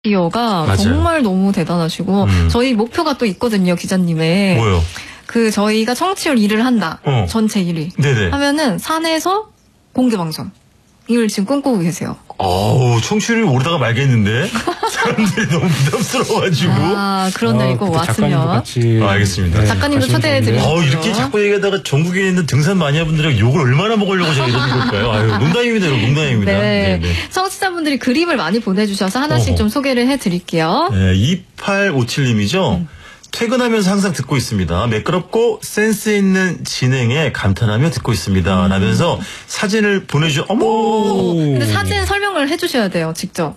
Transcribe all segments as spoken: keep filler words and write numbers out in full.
아이디어가 맞아요. 정말 너무 대단하시고 음. 저희 목표가 또 있거든요, 기자님의. 뭐요? 그 저희가 청취율 일 위를 한다. 어. 전체 일 위. 네네. 하면은 산에서 공개 방송. 이걸 지금 꿈꾸고 계세요. 어우, 청취율이 오르다가 말겠는데? 사람들이 너무 부담스러워가지고. 아, 그런 날 이거 왔으면. 같이 아, 알겠습니다. 네, 작가님도 가시면 초대해드리고. 좋은데. 어, 이렇게 자꾸 얘기하다가 전국에 있는 등산 마니아분들이 욕을 얼마나 먹으려고 제가 이러는 걸까요? 아유, 농담입니다, 여러분, 농담입니다. 네. 네네. 청취자분들이 그림을 많이 보내주셔서 하나씩 어허. 좀 소개를 해드릴게요. 네, 이팔오칠님이죠. 음. 퇴근하면서 항상 듣고 있습니다. 매끄럽고 센스 있는 진행에 감탄하며 듣고 있습니다. 음. 라면서 사진을 보내주, 어머! 근데 사진 설명을 해주셔야 돼요, 직접.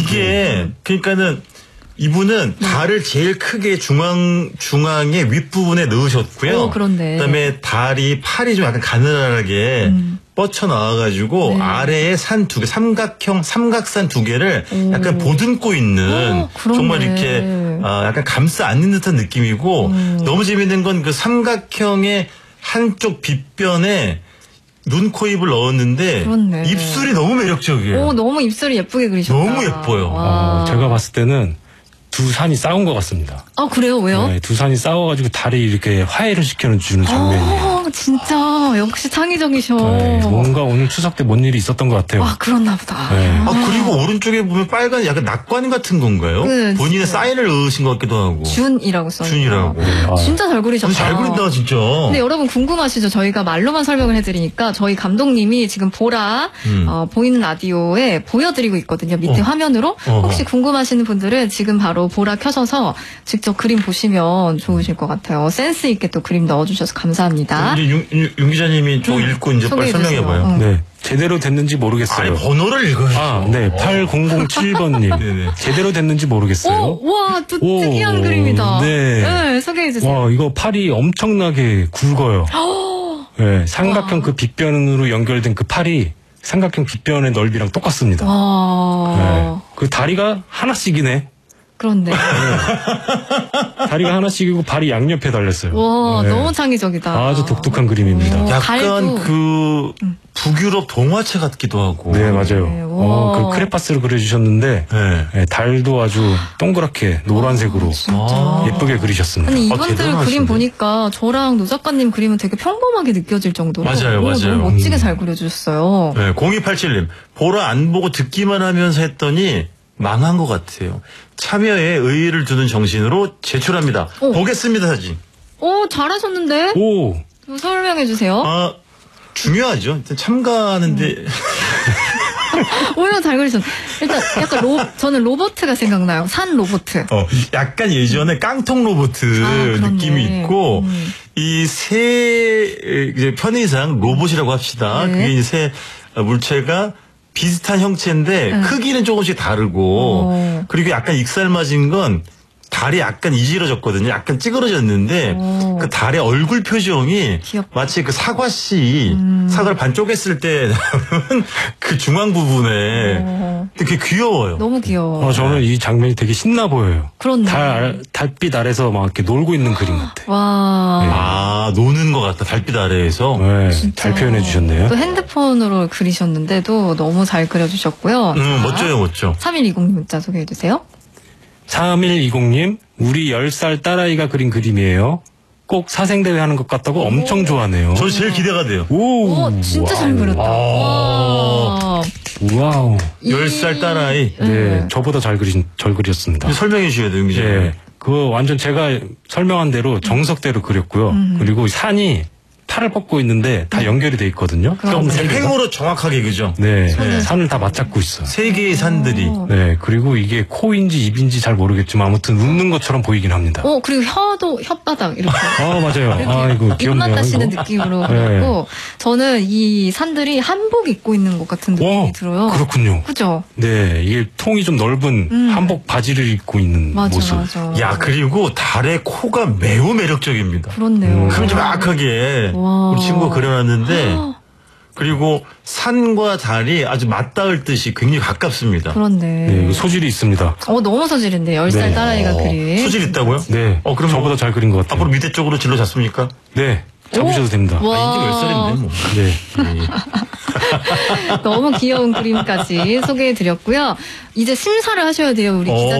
이게, 그러니까는, 이분은 달을 제일 크게 중앙, 중앙의 윗부분에 넣으셨고요. 오, 그렇네. 그 다음에 달이, 팔이 좀 약간 가늘하게 음. 뻗쳐 나와가지고, 네. 아래에 산 두 개, 삼각형, 삼각산 두 개를 오. 약간 보듬고 있는, 오, 그렇네. 정말 이렇게, 아, 약간 감싸 안는 듯한 느낌이고, 음. 너무 재밌는 건 그 삼각형의 한쪽 빗변에 눈, 코, 입을 넣었는데, 그렇네. 입술이 너무 매력적이에요. 오, 너무 입술이 예쁘게 그리셨다. 너무 예뻐요. 와. 어, 제가 봤을 때는 두 산이 싸운 것 같습니다. 아, 그래요? 왜요? 네, 두 산이 싸워가지고 달이 이렇게 화해를 시켜주는 장면이에요. 어, 진짜 역시 창의적이셔. 네, 뭔가 오늘 추석 때 뭔 일이 있었던 것 같아요. 와, 그렇나 보다. 네. 아, 그리고 오른쪽에 보면 빨간 약간 낙관 같은 건가요? 그, 본인의 진짜. 사인을 넣으신 것 같기도 하고. 준이라고 써요. 준이라고. 네, 아, 진짜 잘 그리셨다. 잘 그린다, 진짜. 근데 여러분 궁금하시죠? 저희가 말로만 설명을 해드리니까 저희 감독님이 지금 보라 음. 어, 보이는 라디오에 보여드리고 있거든요. 밑에 어. 화면으로. 어허. 혹시 궁금하시는 분들은 지금 바로 보라 켜셔서 직접 그림 보시면 좋으실 것 같아요. 센스 있게 또 그림 넣어주셔서 감사합니다. 이제 윤, 윤, 윤 기자님이 저 음, 읽고 이제 빨리 소개해주세요. 설명해봐요. 응. 네, 제대로 됐는지 모르겠어요. 아니, 번호를 읽어야죠. 아, 네, 팔공공칠번님. 네네. 제대로 됐는지 모르겠어요. 오, 와, 또 오, 특이한 그림이다. 네. 소개해주세요. 와, 이거 팔이 엄청나게 굵어요. 네, 삼각형 와. 그 빗변으로 연결된 그 팔이 삼각형 빗변의 넓이랑 똑같습니다. 와, 네, 그 다리가 하나씩이네. 그렇네. 다리가 하나씩이고 발이 양옆에 달렸어요. 와, 네. 너무 창의적이다. 아주 독특한 그림입니다. 오, 약간 달도. 그 북유럽 동화체 같기도 하고. 네, 맞아요. 네, 어, 와. 그 크레파스를 그려주셨는데, 네. 네, 달도 아주 동그랗게 노란색으로 아. 예쁘게 그리셨습니다. 아니 아, 이분들 대단하시네. 그림 보니까 저랑 노 작가님 그림은 되게 평범하게 느껴질 정도로 맞아요, 오, 맞아요. 너무 멋지게 음. 잘 그려주셨어요. 네, 공이팔칠님. 보라 안 보고 듣기만 하면서 했더니 망한 것 같아요. 참여에 의의를 두는 정신으로 제출합니다. 오. 보겠습니다, 사진. 오, 잘하셨는데? 오! 좀 설명해 주세요. 아, 중요하죠. 일단 참가하는데. 음. 오히려 잘 그리셨네. 일단 약간 로 저는 로버트가 생각나요. 산 로버트. 어, 약간 예전에 깡통 로봇 아, 그렇네. 느낌이 있고, 음. 이 새, 이제 편의상 로봇이라고 합시다. 네. 그게 이제 새 물체가 비슷한 형체인데, 음. 크기는 조금씩 다르고, 어. 그리고 약간 익살맞은 건, 달이 약간 이지러졌거든요. 약간 찌그러졌는데 오. 그 달의 얼굴 표정이 귀엽다. 마치 그 사과씨 음. 사과를 반 쪼갰을 때 나오는 그 중앙 부분에 어, 되게 귀여워요. 너무 귀여워. 어, 저는 이 장면이 되게 신나 보여요. 그렇네. 달, 달빛 아래서 막 이렇게 놀고 있는 그림 같아. 와. 아, 노는 것 같다. 달빛 아래에서. 네, 진짜. 잘 표현해 주셨네요. 또 핸드폰으로 그리셨는데도 너무 잘 그려주셨고요. 음, 멋져요, 멋져. 삼일이공 문자 소개해 주세요. 삼일이공님, 우리 열 살 딸아이가 그린 그림이에요. 꼭 사생대회 하는 것 같다고 엄청 좋아하네요. 저 제일 기대가 돼요. 오! 오, 진짜 잘 와우. 그렸다. 아. 와. 와우. 이- 열 살 딸아이. 네, 네. 저보다 잘 그리, 잘 그렸습니다. 설명해 주셔야 돼요, 윤 기자님. 네, 그거 완전 제가 설명한 대로 정석대로 그렸고요. 음. 그리고 산이 팔을 뻗고 있는데 다 연결이 돼 있거든요. 그럼. 세 개가. 팽으로 정확하게, 그죠? 네, 손을 산을 다 맞잡고 있어요. 세 개의 산들이. 오. 네, 그리고 이게 코인지 입인지 잘 모르겠지만 아무튼 웃는 것처럼 보이긴 합니다. 어, 그리고 혀도 혓바닥 이렇게. 아, 맞아요. 아, 이거 입맛 귀엽네요. 다시는 이거. 느낌으로 네. 그렸고 저는 이 산들이 한복 입고 있는 것 같은 느낌이 와, 들어요. 그렇군요. 그죠? 네, 이게 통이 좀 넓은 음. 한복 바지를 입고 있는 맞아, 모습. 맞아. 야, 그리고 달의 코가 매우 매력적입니다. 그렇네요. 음. 큼지막하게 와. 우리 친구가 그려놨는데, 아, 그리고 산과 달이 아주 맞닿을 듯이 굉장히 가깝습니다. 그렇네. 네, 이거 소질이 있습니다. 어, 너무 소질인데, 열 살 네. 딸아이가 어, 그린. 소질 있다고요? 네, 어, 그럼 저보다 뭐 잘 그린 것 같아요. 앞으로 밑에 쪽으로 진로 잡습니까? 네, 잡으셔도 됩니다. 와. 아, 이제 열 살인데 뭐. 네. 예. 너무 귀여운 그림까지 소개해드렸고요. 이제 심사를 하셔야 돼요, 우리 어. 기자.